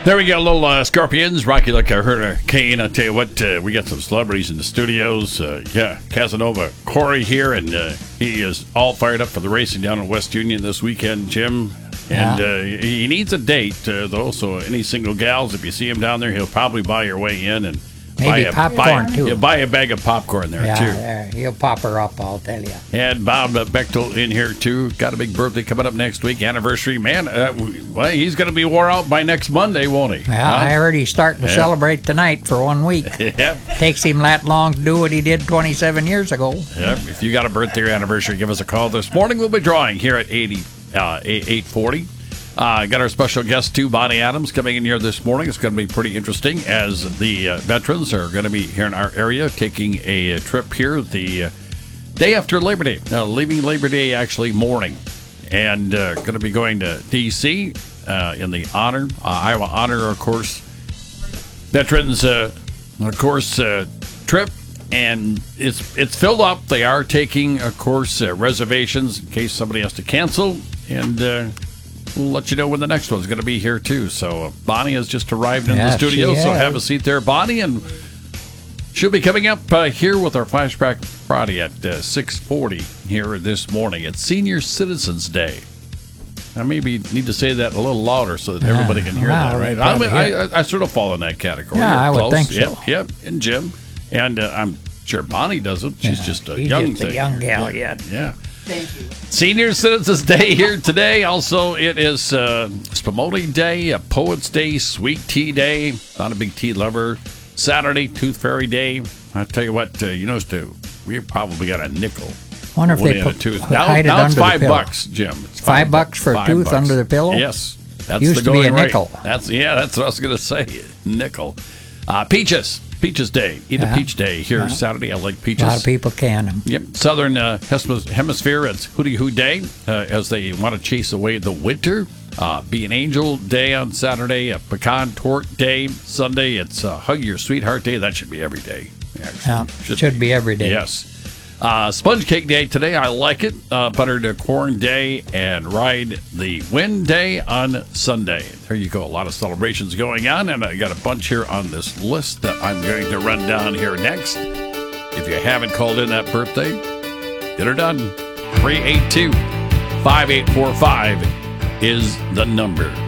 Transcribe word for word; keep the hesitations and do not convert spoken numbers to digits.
There we go, little uh, Scorpions, Rocky like a hurricane. I tell you what, uh, we got some celebrities in the studios. Uh, yeah, Casanova Corey here, and uh, he is all fired up for the racing down in West Union this weekend, Jim. And Yeah. uh, he needs a date, uh, though, so any single gals, if you see him down there, he'll probably buy your way in and Maybe buy a, popcorn, buy, too. He'll buy a bag of popcorn there, Yeah, too. there, he'll pop her up, I'll tell you. And Bob uh, Bechtel in here, too. Got a big birthday coming up next week, anniversary. Man, uh, well, he's going to be wore out by next Monday, won't he? Yeah, Huh? I heard he's starting to Yeah. celebrate tonight for one week. Yeah. Takes him that long to do what he did twenty-seven years ago. Yep. If you got a birthday or anniversary, give us a call this morning. We'll be drawing here at eighty, uh, eight forty. Uh, got our special guest, too, Bonnie Adams, coming in here this morning. It's going to be pretty interesting as the uh, veterans are going to be here in our area taking a, uh trip here the uh, day after Labor Day, uh, leaving Labor Day actually morning, and uh, going to be going to D C uh, in the honor, uh, Iowa Honor, of course, veterans, uh, of course, uh, trip. And it's it's filled up. They are taking, of course, uh, reservations in case somebody has to cancel. And uh, we'll let you know when the next one's going to be here, too. So uh, Bonnie has just arrived in Yeah, the studio, she so has. have a seat there, Bonnie. And she'll be coming up uh, here with our Flashback Friday at uh, six forty here this morning. It's Senior Citizens Day. I maybe need to say that a little louder so that Yeah, everybody can hear well, that, right? they I, mean, probably I, I, I sort of fall in that category. Yeah, You're I would close. think so. Yep, yep, and Jim. And uh, I'm sure Bonnie doesn't. She's Yeah, just a she's young just a thing. young gal yet. Yeah. Senior Citizens Day here today. Also, it is uh, Spumoni Day, a Poets Day, Sweet Tea Day. Not a big tea lover. Saturday, Tooth Fairy Day. I tell you what, uh, you know, Stu, we probably got a nickel. Wonder if What they do you put, have, a tooth? put Now, hide it now it's under the five pillow. bucks, Jim. It's Five bucks for a five tooth bucks. under the pillow? Yes, that's Used the to be going a rate. nickel. That's yeah, that's what I was going to say. Nickel. Uh, peaches, Peaches Day. Eat Yeah. a peach day here Yeah. Saturday. I like A peaches. lot of people can them. Yep, Southern uh, Hemis- Hemisphere, it's Hootie Hoo Day, uh, as they want to chase away the winter. Uh, Be an Angel Day on Saturday, a Pecan Torte Day. Sunday, it's uh, Hug Your Sweetheart Day. That should be every day. Yeah, should be every day. Yes. Uh, Sponge Cake Day today, I like it. Uh, Buttered Corn Day and Ride the Wind Day on Sunday. There you go. A lot of celebrations going on, and I got a bunch here on this list that I'm going to run down here next. If you haven't called in that birthday, get her done. three eight two, five eight four five is the number.